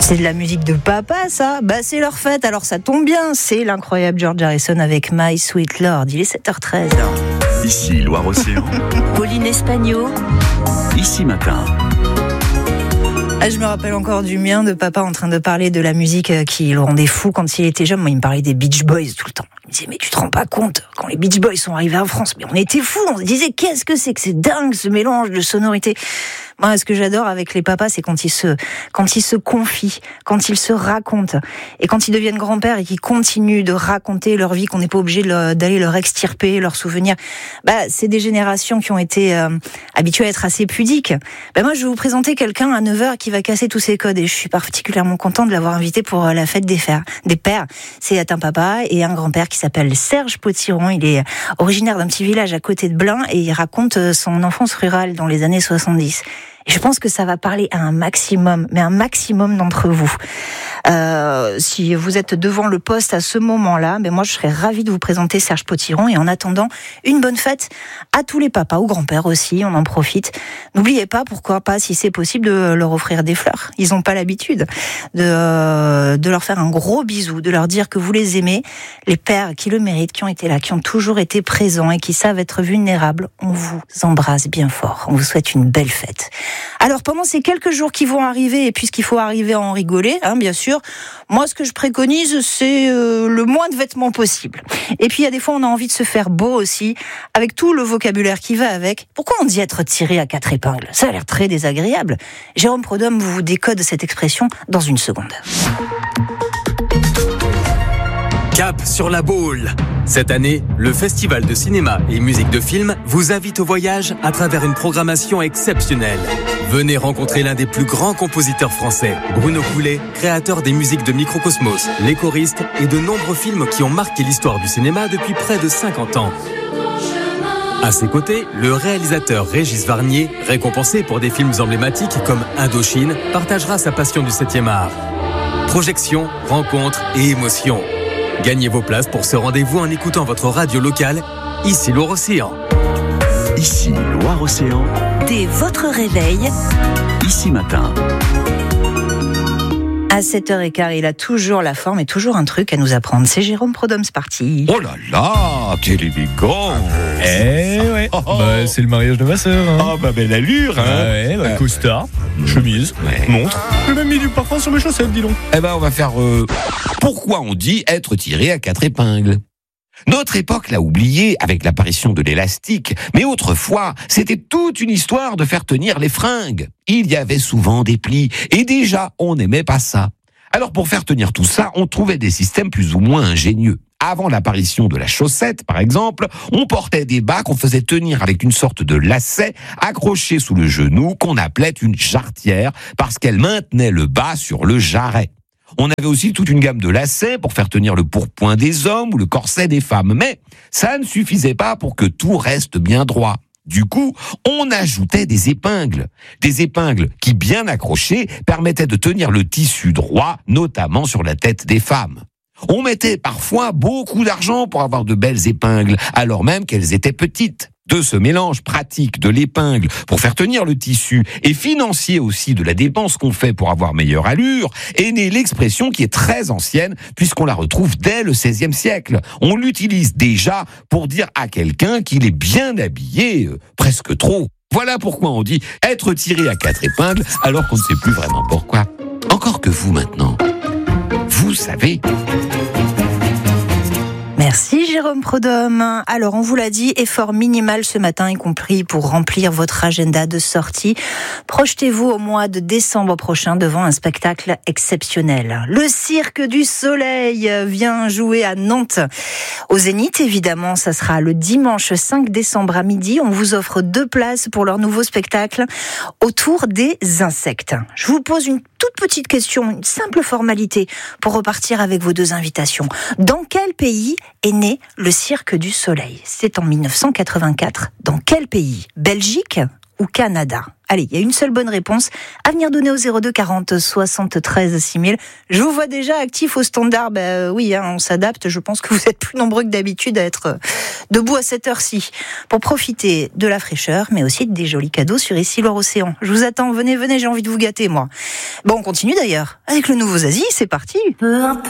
C'est de la musique de papa, ça. Bah, c'est leur fête, alors ça tombe bien. C'est l'incroyable George Harrison avec My Sweet Lord. Il est 7h13. Ici, Loire-Océan. Pauline Espagno. Ici Matin. Ah, je me rappelle encore du mien, de papa en train de parler de la musique qui le rendait fou quand il était jeune. Moi, il me parlait des Beach Boys tout le temps. Il me disait, mais tu te rends pas compte, quand les Beach Boys sont arrivés en France, mais on était fous, on se disait, qu'est-ce que c'est dingue, ce mélange de sonorités. Moi, ce que j'adore avec les papas, c'est quand ils se confient, quand ils se racontent, et quand ils deviennent grands-pères et qu'ils continuent de raconter leur vie, qu'on n'est pas obligé d'aller leur extirper leurs souvenirs. Bah, c'est des générations qui ont été habituées à être assez pudiques. Bah, moi, je vais vous présenter quelqu'un à 9h qui va casser tous ces codes, et je suis particulièrement contente de l'avoir invité pour la fête des pères. C'est un papa et un grand-père qui s'appelle Serge Potiron. Il est originaire d'un petit village à côté de Blain et il raconte son enfance rurale dans les années 70. Et je pense que ça va parler à un maximum d'entre vous. Si vous êtes devant le poste à ce moment-là, moi je serais ravie de vous présenter Serge Potiron. Et en attendant, une bonne fête à tous les papas ou grands-pères aussi, on en profite. N'oubliez pas, pourquoi pas, si c'est possible, de leur offrir des fleurs. Ils n'ont pas l'habitude de leur faire un gros bisou, de leur dire que vous les aimez. Les pères qui le méritent, qui ont été là, qui ont toujours été présents et qui savent être vulnérables, on vous embrasse bien fort. On vous souhaite une belle fête. Alors pendant ces quelques jours qui vont arriver, et puisqu'il faut arriver à en rigoler, bien sûr, moi ce que je préconise, c'est le moins de vêtements possible. Et puis il y a des fois on a envie de se faire beau aussi, avec tout le vocabulaire qui va avec. Pourquoi on dit être tiré à 4 épingles ? Ça a l'air très désagréable. Jérôme Prodhomme vous décode cette expression dans une seconde. Cap sur la Baule. Cette année, le Festival de cinéma et musique de film vous invite au voyage à travers une programmation exceptionnelle. Venez rencontrer l'un des plus grands compositeurs français, Bruno Coulet, créateur des musiques de Microcosmos, Les Choristes et de nombreux films qui ont marqué l'histoire du cinéma depuis près de 50 ans. À ses côtés, le réalisateur Régis Varnier, récompensé pour des films emblématiques comme Indochine, partagera sa passion du 7e art. Projections, rencontres et émotions. Gagnez vos places pour ce rendez-vous en écoutant votre radio locale, ici Loire-Océan. Ici, Loire-Océan. Dès votre réveil, Ici Matin. À 7h15, il a toujours la forme et toujours un truc à nous apprendre. C'est Jérôme Prodhomme, c'est parti. Oh là là, quel élégant. Ouais. C'est le mariage de ma sœur. Belle allure. Costard, chemise, montre. J'ai même mis du parfum sur mes chaussettes, dis donc. On va faire pourquoi on dit être tiré à 4 épingles. Notre époque l'a oublié avec l'apparition de l'élastique, mais autrefois, c'était toute une histoire de faire tenir les fringues. Il y avait souvent des plis, et déjà, on n'aimait pas ça. Alors pour faire tenir tout ça, on trouvait des systèmes plus ou moins ingénieux. Avant l'apparition de la chaussette, par exemple, on portait des bas qu'on faisait tenir avec une sorte de lacet accroché sous le genou qu'on appelait une jarretière parce qu'elle maintenait le bas sur le jarret. On avait aussi toute une gamme de lacets pour faire tenir le pourpoint des hommes ou le corset des femmes. Mais ça ne suffisait pas pour que tout reste bien droit. Du coup, on ajoutait des épingles. Des épingles qui, bien accrochées, permettaient de tenir le tissu droit, notamment sur la tête des femmes. On mettait parfois beaucoup d'argent pour avoir de belles épingles, alors même qu'elles étaient petites. De ce mélange pratique de l'épingle pour faire tenir le tissu et financier aussi de la dépense qu'on fait pour avoir meilleure allure, est née l'expression qui est très ancienne puisqu'on la retrouve dès le XVIe siècle. On l'utilise déjà pour dire à quelqu'un qu'il est bien habillé, presque trop. Voilà pourquoi on dit être tiré à 4 épingles alors qu'on ne sait plus vraiment pourquoi. Encore que vous maintenant, vous savez... Merci Jérôme Prodhomme. Alors on vous l'a dit, effort minimal ce matin, y compris pour remplir votre agenda de sortie. Projetez-vous au mois de décembre prochain devant un spectacle exceptionnel. Le Cirque du Soleil vient jouer à Nantes. Au Zénith, évidemment, ça sera le dimanche 5 décembre à midi. On vous offre 2 places pour leur nouveau spectacle autour des insectes. Je vous pose une toute petite question, une simple formalité pour repartir avec vos 2 invitations. Dans quel pays est né le Cirque du Soleil ? C'est en 1984. Dans quel pays ? Belgique ou Canada? Allez, il y a une seule bonne réponse à venir donner au 02 40 73 6000. Je vous vois déjà actif au standard. Oui, on s'adapte. Je pense que vous êtes plus nombreux que d'habitude à être debout à cette heure-ci pour profiter de la fraîcheur, mais aussi des jolis cadeaux sur Ici Loire-Océan. Je vous attends. Venez, j'ai envie de vous gâter, moi. Bon, on continue d'ailleurs avec le nouveau Zazie. C'est parti.